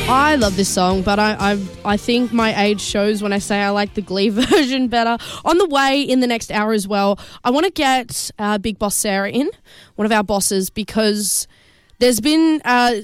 I love this song, but I think my age shows when I say I like the Glee version better. On the way in the next hour as well, I want to get Big Boss Sarah in, one of our bosses, because there's been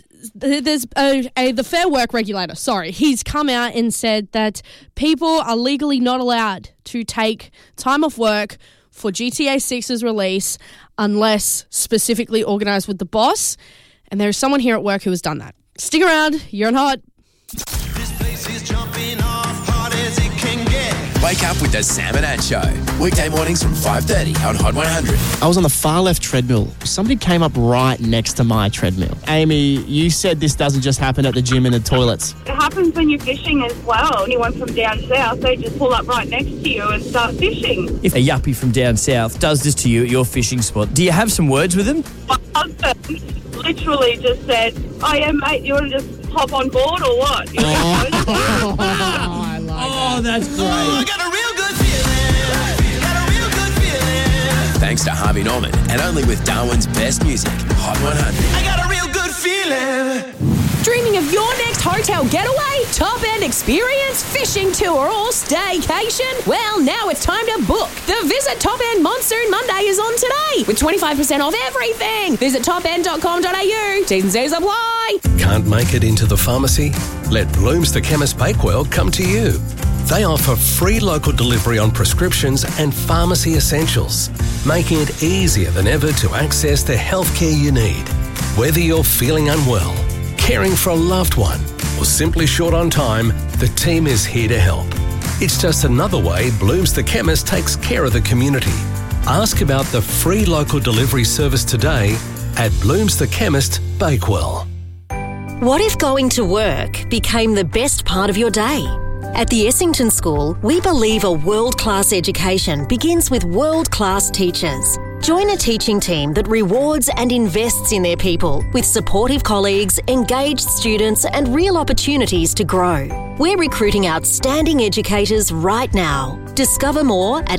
the Fair Work Regulator. Sorry, he's come out and said that people are legally not allowed to take time off work for GTA 6's release unless specifically organised with the boss. And there's someone here at work who has done that. Stick around, you're on Hot. This place is jumping off hard as it can get. Wake up with the Sam and Ad Show. Weekday mornings from 5:30 on Hot 100. I was on the far left treadmill. Somebody came up right next to my treadmill. Amy, you said this doesn't just happen at the gym and the toilets. It happens when you're fishing as well. Anyone from down south, they just pull up right next to you and start fishing. If a yuppie from down south does this to you at your fishing spot, do you have some words with him? My husband literally just said, "Oh yeah, mate, you want to just hop on board or what?" You know? I like that. That's great. Oh, I got a real good feeling. Got a real good feeling. Thanks to Harvey Norman and only with Darwin's best music, Hot 100. I got a real good feeling. Dreaming of your next hotel getaway, top-end experience, fishing tour or staycation? Well, now it's time to book. The Visit Top End Monsoon Monday is on today with 25% off everything. Visit topend.com.au. T's and C's apply. Can't make it into the pharmacy? Let Bloom's the Chemist Bakewell come to you. They offer free local delivery on prescriptions and pharmacy essentials, making it easier than ever to access the healthcare you need. Whether you're feeling unwell, caring for a loved one, or simply short on time, the team is here to help. It's just another way Bloom's the Chemist takes care of the community. Ask about the free local delivery service today at Bloom's the Chemist Bakewell. What if going to work became the best part of your day? At the Essington School, we believe a world-class education begins with world-class teachers. Join a teaching team that rewards and invests in their people with supportive colleagues, engaged students and real opportunities to grow. We're recruiting outstanding educators right now. Discover more at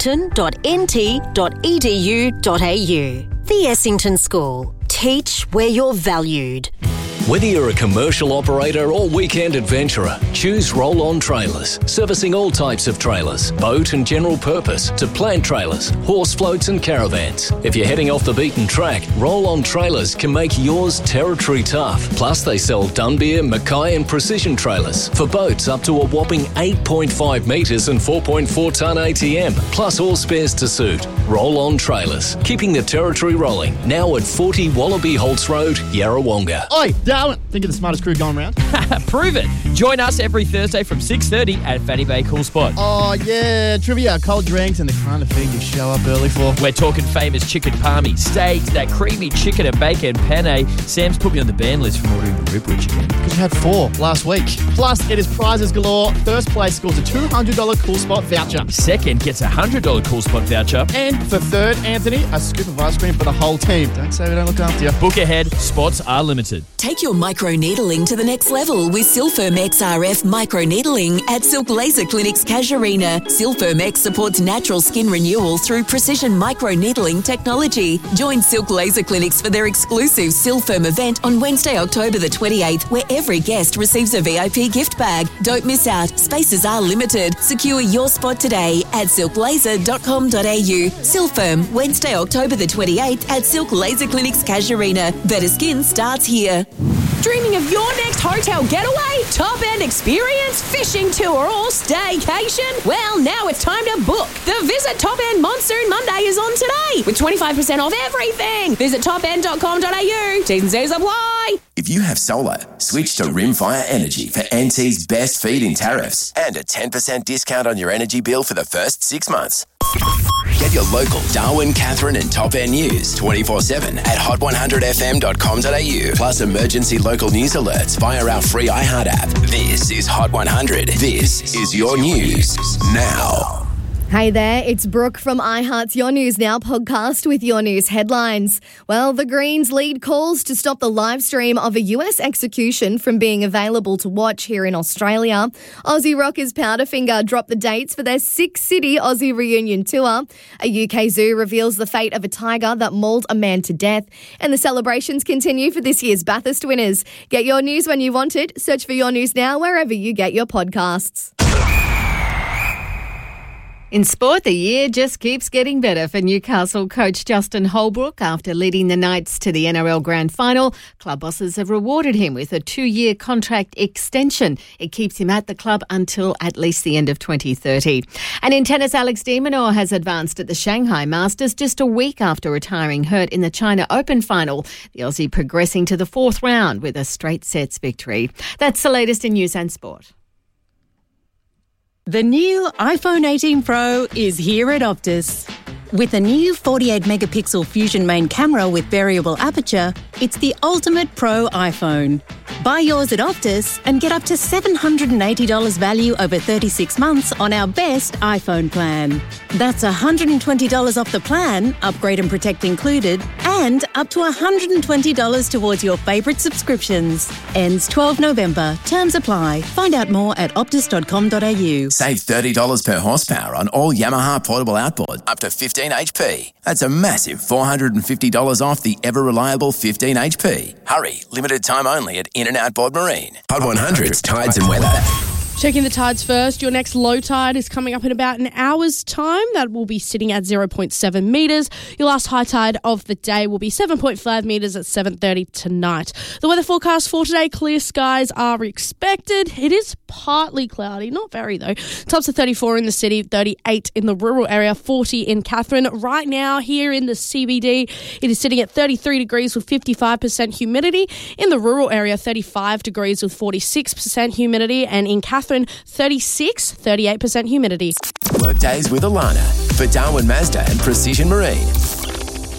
essington.nt.edu.au. The Essington School. Teach where you're valued. Whether you're a commercial operator or weekend adventurer, choose Roll-On Trailers, servicing all types of trailers, boat and general purpose, to plant trailers, horse floats and caravans. If you're heading off the beaten track, Roll-On Trailers can make yours territory tough. Plus, they sell Dunbeer, Mackay and Precision trailers for boats up to a whopping 8.5 metres and 4.4 tonne ATM, plus all spares to suit. Roll-On Trailers, keeping the territory rolling. Now at 40 Wallaby Holtz Road, Yarrawonga. Oi, Darwin, think of the smartest crew going round? Prove it. Join us every Thursday from 6:30 at Fanny Bay Cool Spot. Oh, yeah, trivia, cold drinks, and the kind of thing you show up early for. We're talking famous chicken palmy, steaks, that creamy chicken and bacon penne. Sam's put me on the ban list from ordering the ribwich again. Because you had 4 last week. Plus, it is prizes galore. First place scores a $200 Cool Spot voucher. Second gets a $100 Cool Spot voucher. And for third, Anthony, a scoop of ice cream for the whole team. Don't say we don't look after you. Book ahead. Spots are limited. Take your microneedling to the next level with Silfirm XRF Microneedling at Silk Laser Clinics Casuarina. Silfirm X supports natural skin renewal through precision microneedling technology. Join Silk Laser Clinics for their exclusive Silfirm event on Wednesday, October the 28th, where every guest receives a VIP gift bag. Don't miss out. Spaces are limited. Secure your spot today at silklaser.com.au. Silfirm, Wednesday, October the 28th at Silk Laser Clinics Casuarina. Better skin starts here. Dreaming of your next hotel getaway, top-end experience, fishing tour or staycation? Well, now it's time to book. The Visit Top End Monsoon Monday is on today with 25% off everything. Visit topend.com.au. T's and C's apply. If you have solar, switch to Rimfire Energy for NT's best feed-in tariffs and a 10% discount on your energy bill for the first 6 months. Get your local Darwin, Catherine and Top End news 24/7 at hot100fm.com.au. Plus emergency local news alerts via our free iHeart app. This is Hot 100. This is your news now. Hey there, it's Brooke from iHeart's Your News Now podcast with your news headlines. Well, the Greens lead calls to stop the live stream of a US execution from being available to watch here in Australia. Aussie rockers Powderfinger dropped the dates for their 6-city Aussie reunion tour. A UK zoo reveals the fate of a tiger that mauled a man to death. And the celebrations continue for this year's Bathurst winners. Get your news when you want it. Search for Your News Now wherever you get your podcasts. In sport, the year just keeps getting better for Newcastle coach Justin Holbrook. After leading the Knights to the NRL Grand Final, club bosses have rewarded him with a 2-year contract extension. It keeps him at the club until at least the end of 2030. And in tennis, Alex de Minaur has advanced at the Shanghai Masters just a week after retiring hurt in the China Open final. The Aussie progressing to the 4th round with a straight sets victory. That's the latest in news and sport. The new iPhone 18 Pro is here at Optus. With a new 48-megapixel Fusion main camera with variable aperture, it's the ultimate pro iPhone. Buy yours at Optus and get up to $780 value over 36 months on our best iPhone plan. That's $120 off the plan, upgrade and protect included, and up to $120 towards your favourite subscriptions. Ends 12 November. Terms apply. Find out more at optus.com.au. Save $30 per horsepower on all Yamaha portable outboard up to 15 HP. That's a massive $450 off the ever-reliable 15 HP. Hurry, limited time only at In and Outboard Marine. Hot 100's Tides and Weather. Checking the tides first. Your next low tide is coming up in about an hour's time. That will be sitting at 0.7 metres. Your last high tide of the day will be 7.5 metres at 7:30 tonight. The weather forecast for today, clear skies are expected. It is partly cloudy, not very though. Tops of 34 in the city, 38 in the rural area, 40 in Katherine. Right now here in the CBD, it is sitting at 33 degrees with 55% humidity. In the rural area, 35 degrees with 46% humidity. And in Katherine, 38% humidity. Workdays with Alana for Darwin Mazda and Precision Marine.